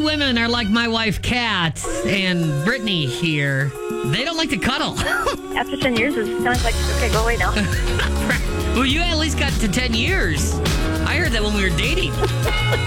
women are like my wife, Kat, and Brittany here. They don't like to cuddle. After 10 years, it sounds like, okay, go away now. Well, you at least got to 10 years. I heard that when we were dating.